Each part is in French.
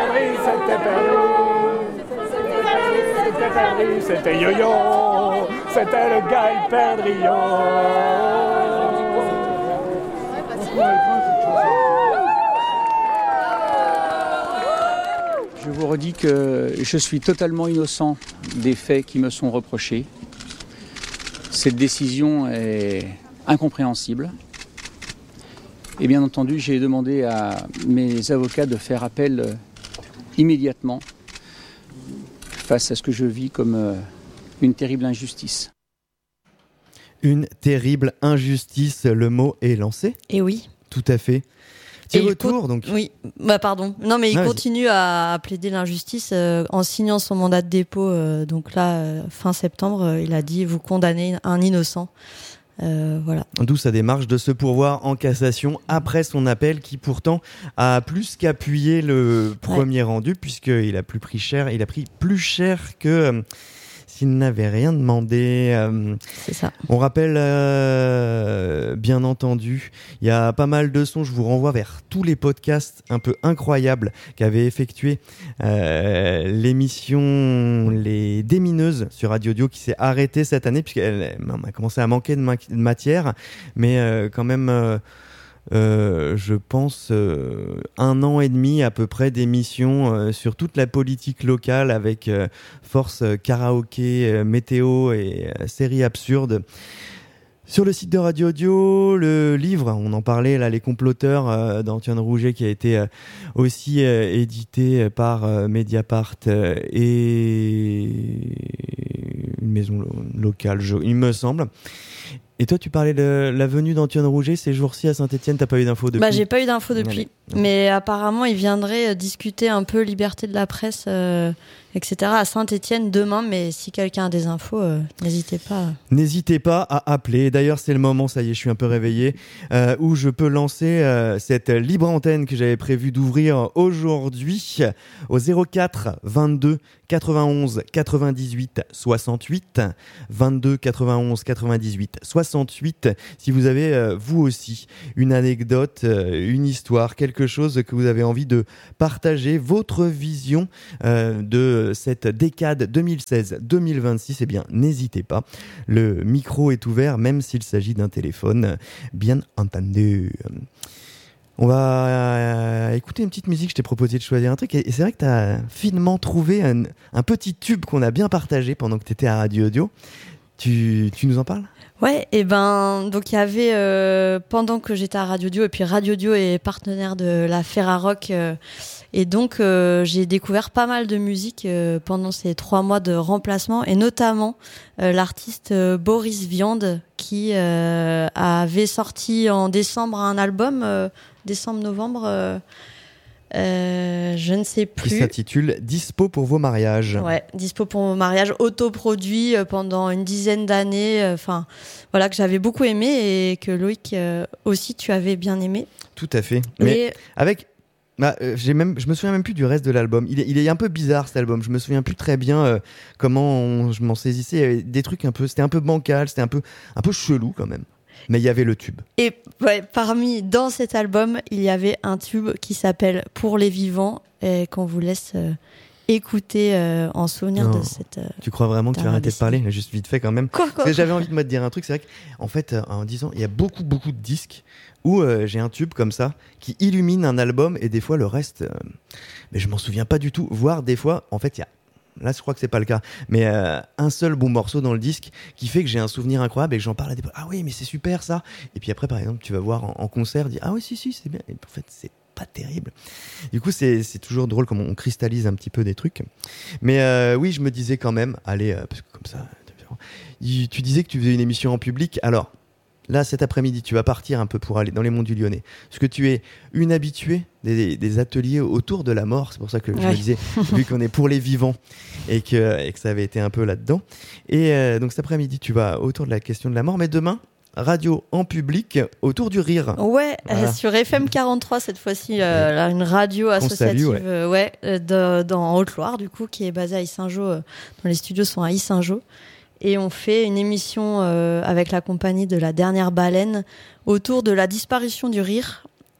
C'était Yo-Yo, c'était le gars hyper Je vous redis que je suis totalement innocent des faits qui me sont reprochés. Cette décision est incompréhensible. Et bien entendu, j'ai demandé à mes avocats de faire appel immédiatement face à ce que je vis comme une terrible injustice. Une terrible injustice, le mot est lancé. Et oui. Tout à fait. Petit retour, donc. Oui, pardon. Non, mais il continue à plaider l'injustice en signant son mandat de dépôt. Donc là, fin septembre, il a dit « Vous condamnez un innocent ». Voilà. D'où sa démarche de se pourvoir en cassation après son appel qui pourtant a plus qu'appuyé le premier rendu puisqu'il a pris plus cher que s'il n'avait rien demandé. C'est ça. On rappelle bien entendu, il y a pas mal de sons, je vous renvoie vers tous les podcasts un peu incroyables qu'avait effectué l'émission Les Démineuses sur Radio Dio qui s'est arrêtée cette année puisqu'elle a commencé à manquer de matière, mais quand même je pense 1 an et demi à peu près d'émissions sur toute la politique locale avec force karaoké, météo et séries absurdes. Sur le site de Radio Audio, le livre, on en parlait là, Les Comploteurs d'Antoine Rouget qui a été aussi édité par Mediapart et une maison locale, il me semble. Et toi, tu parlais de la venue d'Antoine Rouget ces jours-ci à Saint-Étienne. T'as pas eu d'infos depuis ? J'ai pas eu d'infos depuis. Mais apparemment, il viendrait discuter un peu liberté de la presse, etc. à Saint-Étienne demain. Mais si quelqu'un a des infos, n'hésitez pas. N'hésitez pas à appeler. D'ailleurs, c'est le moment, ça y est, je suis un peu réveillé, où je peux lancer cette libre antenne que j'avais prévu d'ouvrir aujourd'hui au 04 22 91 98 68 22 91 98 68 si vous avez vous aussi une anecdote, une histoire, quelque chose que vous avez envie de partager, votre vision de cette décade 2016-2026, eh bien n'hésitez pas, le micro est ouvert même s'il s'agit d'un téléphone, bien entendu. On va écouter une petite musique. Je t'ai proposé de choisir un truc et c'est vrai que tu as finement trouvé un petit tube qu'on a bien partagé pendant que tu étais à Radio Audio. Tu nous en parles ? Ouais, et donc il y avait pendant que j'étais à Radio Audio, et puis Radio Audio est partenaire de la Ferrarock, et donc j'ai découvert pas mal de musique pendant ces 3 mois de remplacement, et notamment l'artiste Boris Viande qui avait sorti en décembre un album, décembre-novembre, je ne sais plus. Qui s'intitule Dispo pour vos mariages. Ouais, Dispo pour vos mariages, autoproduit pendant une dizaine d'années. Enfin, voilà, que j'avais beaucoup aimé et que Loïc aussi tu avais bien aimé. Tout à fait. Mais avec. Je me souviens même plus du reste de l'album. Il est un peu bizarre cet album. Je me souviens plus très bien comment je m'en saisissais. Il y avait des trucs c'était un peu bancal, c'était un peu chelou quand même. Mais il y avait le tube. Et dans cet album, il y avait un tube qui s'appelle Pour les vivants et qu'on vous laisse écouter en souvenir de cette. Tu crois vraiment que tu vas arrêter de parler ? Juste vite fait quand même. Quoi Parce que j'avais envie de me dire un truc. C'est vrai qu'en fait, en disant, il y a beaucoup de disques où j'ai un tube comme ça qui illumine un album et des fois le reste, mais je m'en souviens pas du tout. Voire des fois, en fait, il y a. Là, je crois que c'est pas le cas, mais un seul bon morceau dans le disque qui fait que j'ai un souvenir incroyable et que j'en parle à des potes. Ah oui, mais c'est super ça. Et puis après, par exemple, tu vas voir en concert, dis ah oui, si, c'est bien. Et en fait, c'est pas terrible. Du coup, c'est toujours drôle comment on cristallise un petit peu des trucs. Mais oui, je me disais quand même, allez, parce que comme ça, tu disais que tu faisais une émission en public. Alors là, cet après-midi, tu vas partir un peu pour aller dans les monts du Lyonnais. Parce que tu es une habituée des ateliers autour de la mort. C'est pour ça que je me disais, vu qu'on est pour les vivants et que ça avait été un peu là-dedans. Et donc cet après-midi, tu vas autour de la question de la mort. Mais demain, radio en public autour du rire. Ouais, voilà. Sur FM 43 cette fois-ci, là, une radio associative dans Haute-Loire, du coup, qui est basée à Yssingeaux. Dont les studios sont à Yssingeaux. Et on fait une émission avec la compagnie de La Dernière Baleine autour de la disparition du rire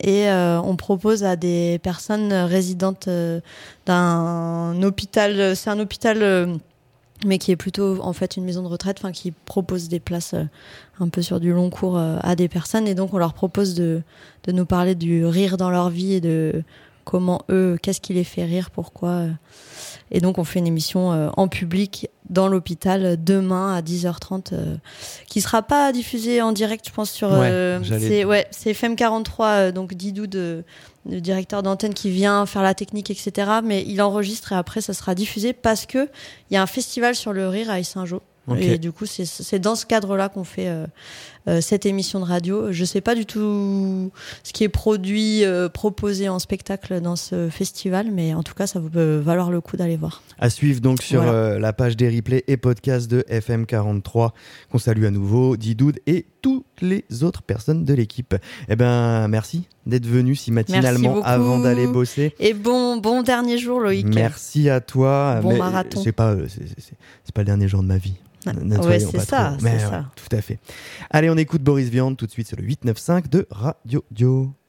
et on propose à des personnes résidentes d'un hôpital, c'est un hôpital mais qui est plutôt en fait une maison de retraite, enfin qui propose des places un peu sur du long cours à des personnes, et donc on leur propose de nous parler du rire dans leur vie et de comment qu'est-ce qui les fait rire, pourquoi. Et donc on fait une émission en public dans l'hôpital demain à 10h30 qui sera pas diffusée en direct, je pense, sur c'est FM 43, donc Didou le directeur d'antenne qui vient faire la technique, etc. Mais il enregistre et après ça sera diffusé parce que il y a un festival sur le rire à Yssingeaux. Okay. Et du coup, c'est dans ce cadre-là qu'on fait cette émission de radio. Je sais pas du tout ce qui est produit, proposé en spectacle dans ce festival, mais en tout cas, ça peut valoir le coup d'aller voir. À suivre donc sur la page des replays et podcasts de FM43, qu'on salue à nouveau, Didoud et toutes les autres personnes de l'équipe. Eh ben, merci d'être venu si matinalement avant d'aller bosser. Et bon dernier jour, Loïc. Merci à toi. Bon marathon. C'est pas le dernier jour de ma vie. Ouais, c'est ça, ça. Tout à fait. Allez, on écoute Boris Vian tout de suite sur le 895 de Radio Dio.